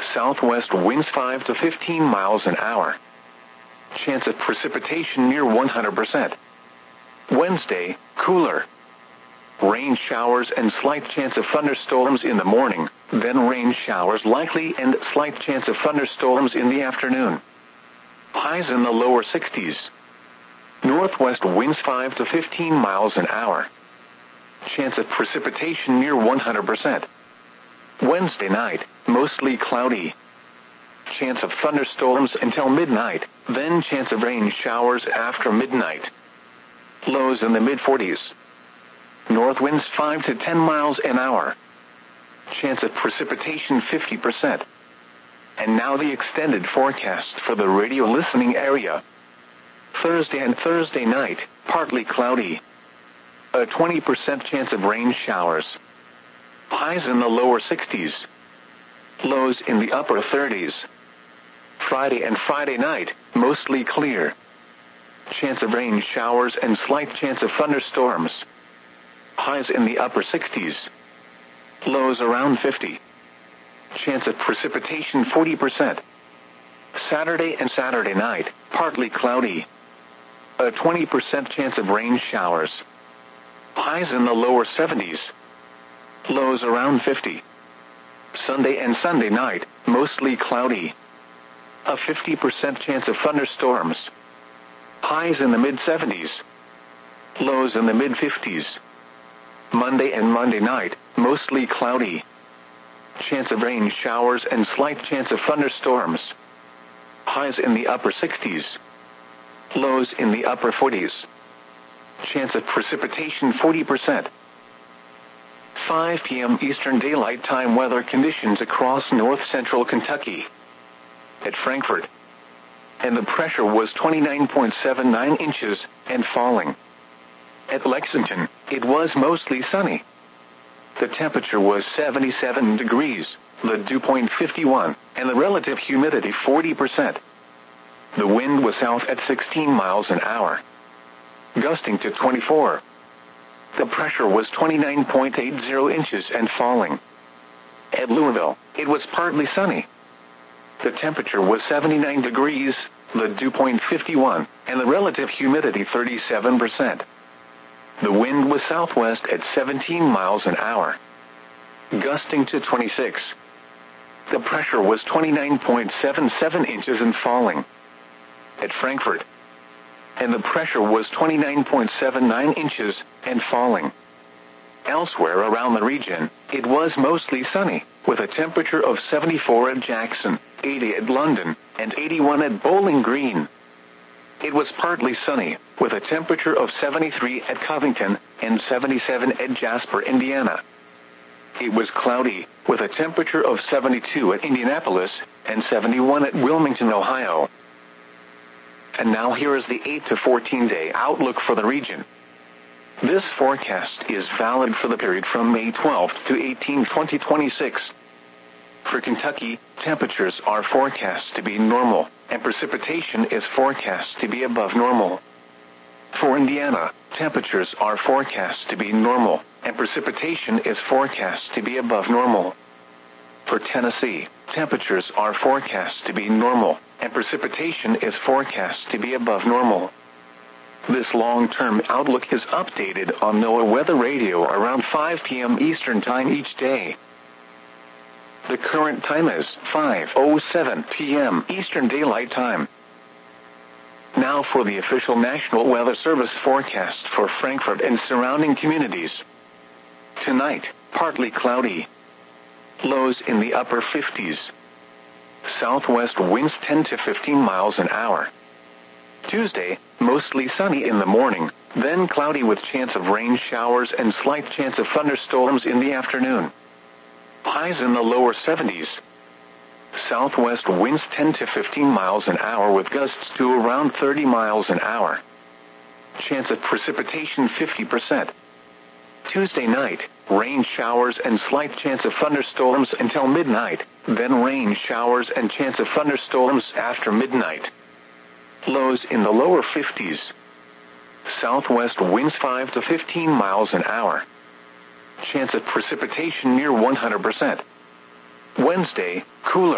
Southwest winds 5 to 15 miles an hour. Chance of precipitation near 100%. Wednesday, cooler. Rain showers and slight chance of thunderstorms in the morning, then rain showers likely and slight chance of thunderstorms in the afternoon. Highs in the lower 60s. Northwest winds 5 to 15 miles an hour. Chance of precipitation near 100%. Wednesday night, mostly cloudy. Chance of thunderstorms until midnight, then chance of rain showers after midnight. Lows in the mid-40s. North winds 5 to 10 miles an hour. Chance of precipitation 50%. And now the extended forecast for the radio listening area. Thursday and Thursday night, partly cloudy. A 20% chance of rain showers. Highs in the lower 60s. Lows in the upper 30s. Friday and Friday night, mostly clear. Chance of rain showers and slight chance of thunderstorms. Highs in the upper 60s. Lows around 50. Chance of precipitation 40%. Saturday and Saturday night, partly cloudy. A 20% chance of rain showers. Highs in the lower 70s. Lows around 50. Sunday and Sunday night, mostly cloudy. A 50% chance of thunderstorms. Highs in the mid-70s. Lows in the mid-50s. Monday and Monday night, mostly cloudy. Chance of rain showers and slight chance of thunderstorms. Highs in the upper 60s. Lows in the upper 40s. Chance of precipitation 40%. 5 p.m. Eastern Daylight Time weather conditions across north-central Kentucky. At Frankfort. And the pressure was 29.79 inches and falling. At Lexington, it was mostly sunny. The temperature was 77 degrees, the dew point 51, and the relative humidity 40%. The wind was south at 16 miles an hour, gusting to 24. The pressure was 29.80 inches and falling. At Louisville, it was partly sunny. The temperature was 79 degrees, the dew point 51, and the relative humidity 37%. The wind was southwest at 17 miles an hour, gusting to 26. The pressure was 29.77 inches and falling. At Frankfort. And the pressure was 29.79 inches and falling. Elsewhere around the region, it was mostly sunny, with a temperature of 74 at Jackson, 80 at London, and 81 at Bowling Green. It was partly sunny, with a temperature of 73 at Covington and 77 at Jasper, Indiana. It was cloudy, with a temperature of 72 at Indianapolis and 71 at Wilmington, Ohio. And now here is the 8 to 14-day outlook for the region. This forecast is valid for the period from May 12 to 18, 2026. For Kentucky, temperatures are forecast to be normal, and precipitation is forecast to be above normal. For Indiana, temperatures are forecast to be normal, and precipitation is forecast to be above normal. For Tennessee, temperatures are forecast to be normal, and precipitation is forecast to be above normal. This long-term outlook is updated on NOAA Weather Radio around 5 p.m. Eastern Time each day. The current time is 5:07 p.m. Eastern Daylight Time. Now for the official National Weather Service forecast for Frankfort and surrounding communities. Tonight, partly cloudy. Lows in the upper 50s. Southwest winds 10 to 15 miles an hour. Tuesday, mostly sunny in the morning, then cloudy with chance of rain showers and slight chance of thunderstorms in the afternoon. Highs in the lower 70s. Southwest winds 10 to 15 miles an hour with gusts to around 30 miles an hour. Chance of precipitation 50%. Tuesday night, rain showers and slight chance of thunderstorms until midnight, then rain showers and chance of thunderstorms after midnight. Lows in the lower 50s. Southwest winds 5 to 15 miles an hour. Chance of precipitation near 100%. Wednesday, cooler.